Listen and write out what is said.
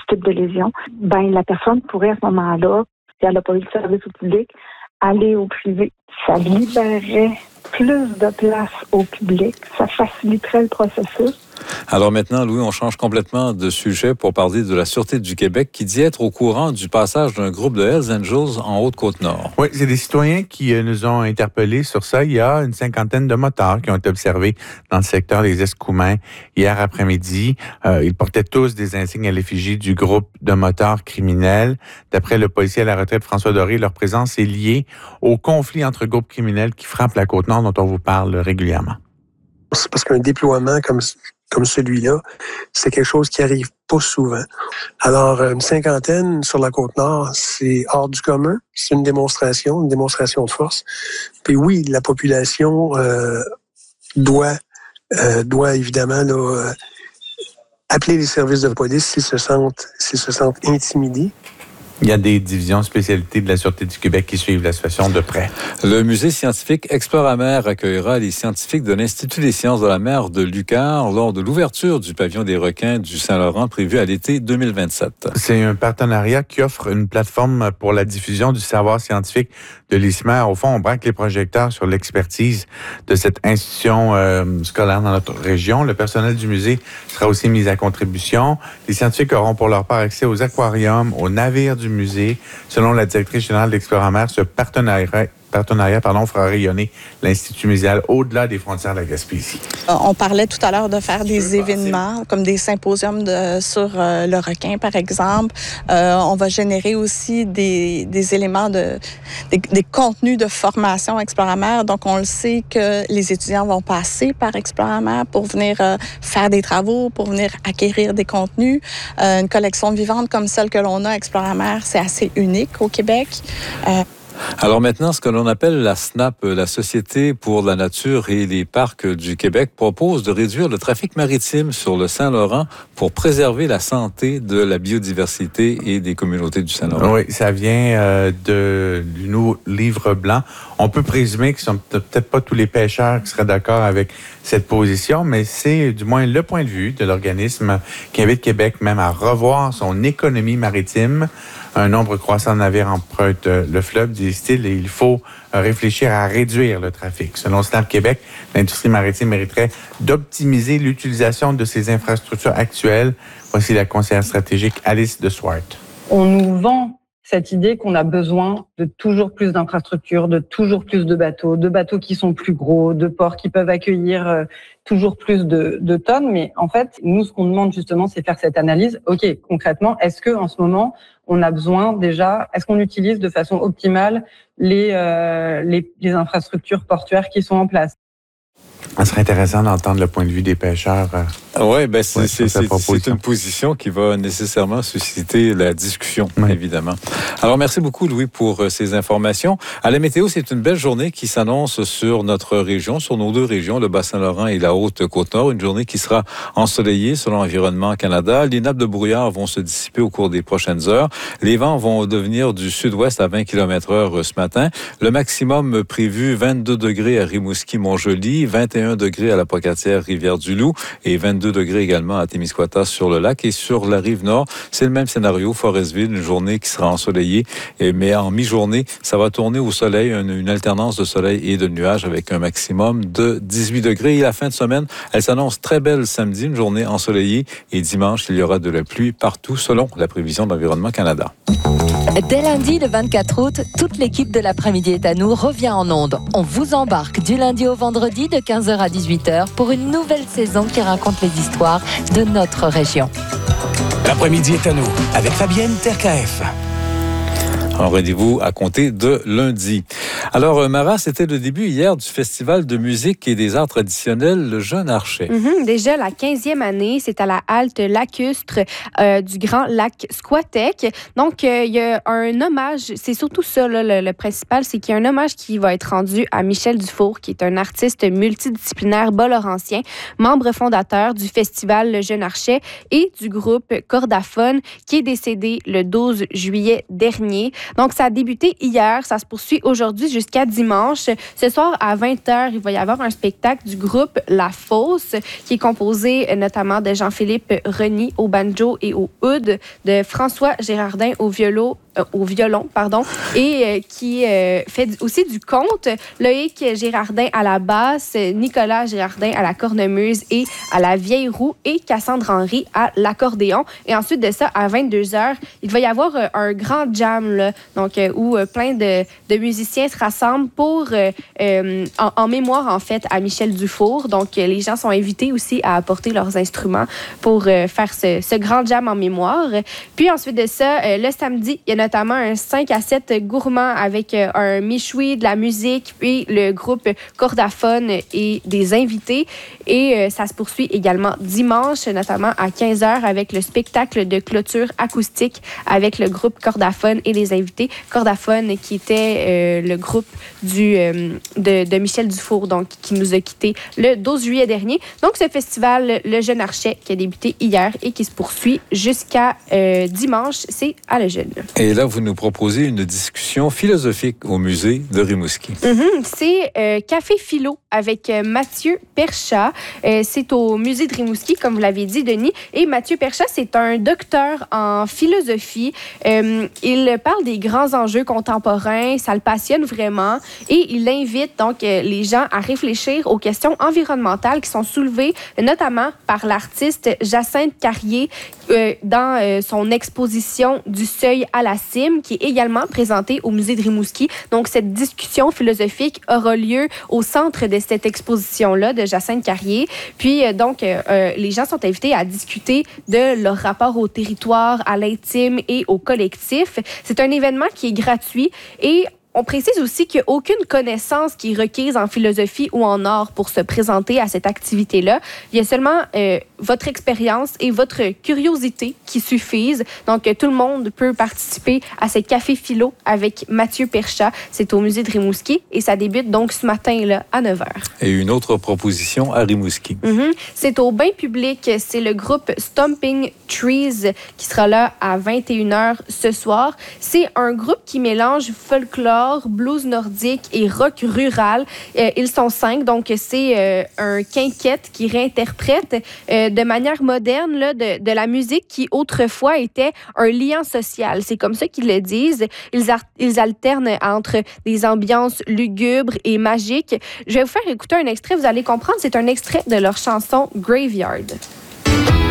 type de lésion, la personne pourrait à ce moment-là, si elle n'a pas eu de service au public, aller au privé. Ça libérerait plus de place au public, ça faciliterait le processus. Alors maintenant, Louis, on change complètement de sujet pour parler de la Sûreté du Québec qui dit être au courant du passage d'un groupe de Hells Angels en Haute-Côte-Nord. Oui, c'est des citoyens qui nous ont interpellés sur ça. Il y a une 50aine de motards qui ont été observés dans le secteur des Escoumins hier après-midi. Ils portaient tous des insignes à l'effigie du groupe de motards criminels. D'après le policier à la retraite François Doré, leur présence est liée au conflit entre groupes criminels qui frappent la Côte-Nord dont on vous parle régulièrement. C'est parce qu'un déploiement comme celui-là, c'est quelque chose qui arrive pas souvent. Alors, une cinquantaine sur la Côte-Nord, c'est hors du commun. C'est une démonstration de force. Puis oui, la population doit évidemment appeler les services de police s'ils se sentent intimidés. Il y a des divisions spécialités de la Sûreté du Québec qui suivent la situation de près. Le musée scientifique Exploramer accueillera les scientifiques de l'Institut des sciences de la mer de Lucar lors de l'ouverture du pavillon des requins du Saint-Laurent prévu à l'été 2027. C'est un partenariat qui offre une plateforme pour la diffusion du savoir scientifique de l'ISMER. Au fond, on braque les projecteurs sur l'expertise de cette institution scolaire dans notre région. Le personnel du musée sera aussi mis à contribution. Les scientifiques auront pour leur part accès aux aquariums, aux navires du musée. Selon la directrice générale d'Exploramer, ce partenariat fera rayonner l'Institut muséal au-delà des frontières de la Gaspésie. On parlait tout à l'heure de faire des événements, comme des symposiums sur le requin, par exemple. On va générer aussi des éléments, des contenus de formation Exploramer. Donc, on le sait que les étudiants vont passer par Exploramer pour venir faire des travaux, pour venir acquérir des contenus. Une collection vivante comme celle que l'on a à Exploramer, c'est assez unique au Québec. Alors maintenant, ce que l'on appelle la SNAP, la Société pour la nature et les parcs du Québec, propose de réduire le trafic maritime sur le Saint-Laurent pour préserver la santé de la biodiversité et des communautés du Saint-Laurent. Oui, ça vient du nouveau livre blanc. On peut présumer que ce ne sont peut-être pas tous les pêcheurs qui seraient d'accord avec cette position, mais c'est du moins le point de vue de l'organisme qui invite Québec même à revoir son économie maritime. Un nombre croissant de navires empruntent le fleuve, disent-ils, et il faut réfléchir à réduire le trafic. Selon SNAP Québec, l'industrie maritime mériterait d'optimiser l'utilisation de ses infrastructures actuelles. Voici la conseillère stratégique Alice de Swart. On nous vend cette idée qu'on a besoin de toujours plus d'infrastructures, de toujours plus de bateaux qui sont plus gros, de ports qui peuvent accueillir toujours plus de tonnes. Mais en fait, nous, ce qu'on demande justement, c'est faire cette analyse. OK, concrètement, est-ce que en ce moment, on a besoin déjà, est-ce qu'on utilise de façon optimale les infrastructures portuaires qui sont en place? Ça serait intéressant d'entendre le point de vue des pêcheurs. Oui, c'est une position qui va nécessairement susciter la discussion, évidemment. Alors, merci beaucoup, Louis, pour ces informations. À la météo, c'est une belle journée qui s'annonce sur notre région, sur nos deux régions, le Bas-Saint-Laurent et la Haute-Côte-Nord. Une journée qui sera ensoleillée selon Environnement Canada. Les nappes de brouillard vont se dissiper au cours des prochaines heures. Les vents vont devenir du sud-ouest à 20 km/h ce matin. Le maximum prévu, 22 degrés à Rimouski-Montjoly, 21 degrés à la Pocatière, Rivière-du-Loup et 22 degrés également à Témiscouata sur le lac. Et sur la rive nord, c'est le même scénario, Forestville, une journée qui sera ensoleillée, mais en mi-journée, ça va tourner au soleil, une alternance de soleil et de nuages avec un maximum de 18 degrés. Et la fin de semaine, elle s'annonce très belle samedi, une journée ensoleillée. Et dimanche, il y aura de la pluie partout selon la prévision d'Environnement Canada. Dès lundi, le 24 août, toute l'équipe de l'après-midi est à nous revient en ondes. On vous embarque du lundi au vendredi de 15h à 18h pour une nouvelle saison qui raconte les histoires de notre région. L'après-midi est à nous avec Fabienne Terkaef. Un rendez-vous à compter de lundi. Alors, Mara, c'était le début hier du Festival de musique et des arts traditionnels Le Jeune Archet. Déjà la 15e année, c'est à la halte lacustre du Grand Lac Squatec. Donc, il y a un hommage, c'est surtout ça, là, le principal, c'est qu'il y a un hommage qui va être rendu à Michel Dufour, qui est un artiste multidisciplinaire bas-laurentien, membre fondateur du Festival Le Jeune Archet et du groupe Cordaphone, qui est décédé le 12 juillet dernier. Donc, ça a débuté hier, ça se poursuit aujourd'hui jusqu'à jusqu'à dimanche. Ce soir, à 20h, il va y avoir un spectacle du groupe La Fosse, qui est composé notamment de Jean-Philippe Reny au banjo et au oud, de François Gérardin au violon, et qui fait aussi du conte. Loïc Gérardin à la basse, Nicolas Gérardin à la cornemuse et à la vieille roue, et Cassandre Henry à l'accordéon. Et ensuite de ça, à 22h, il va y avoir un grand jam, là, donc, où plein de musiciens se rassemblent pour, en mémoire, en fait, à Michel Dufour. Donc, les gens sont invités aussi à apporter leurs instruments pour faire ce grand jam en mémoire. Puis ensuite de ça, le samedi, il y a notamment un 5 à 7 gourmands avec un michoui, de la musique, puis le groupe Cordaphone et des invités. Et ça se poursuit également dimanche, notamment à 15h, avec le spectacle de clôture acoustique avec le groupe Cordaphone et les invités. Cordaphone, qui était le groupe de Michel Dufour, donc, qui nous a quittés le 12 juillet dernier. Donc, ce festival, Le Jeune Archet, qui a débuté hier et qui se poursuit jusqu'à dimanche, c'est à Le Jeune. Et là, vous nous proposez une discussion philosophique au musée de Rimouski. C'est Café Philo avec Mathieu Perchat. C'est au musée de Rimouski, comme vous l'avez dit, Denis. Et Mathieu Perchat, c'est un docteur en philosophie. Il parle des grands enjeux contemporains. Ça le passionne vraiment. Et il invite donc les gens à réfléchir aux questions environnementales qui sont soulevées, notamment par l'artiste Jacinthe Carrier dans son exposition Du Seuil à la Cime, qui est également présentée au musée de Rimouski. Donc, cette discussion philosophique aura lieu au centre de cette exposition-là de Jacinthe Carrier. Puis, les gens sont invités à discuter de leur rapport au territoire, à l'intime et au collectif. C'est un événement qui est gratuit et on précise aussi qu'il n'y a aucune connaissance qui est requise en philosophie ou en art pour se présenter à cette activité-là. Il y a seulement votre expérience et votre curiosité qui suffisent. Donc, tout le monde peut participer à ce café philo avec Mathieu Perchat. C'est au musée de Rimouski et ça débute donc ce matin là, à 9h. Et une autre proposition à Rimouski. C'est au bain public. C'est le groupe Stomping Trees qui sera là à 21h ce soir. C'est un groupe qui mélange folklore, blues nordique et rock rural. Ils sont 5, donc c'est un quinquette qui réinterprète de manière moderne là, de la musique qui autrefois était un lien social. C'est comme ça qu'ils le disent. Ils alternent entre des ambiances lugubres et magiques. Je vais vous faire écouter un extrait, vous allez comprendre. C'est un extrait de leur chanson Graveyard.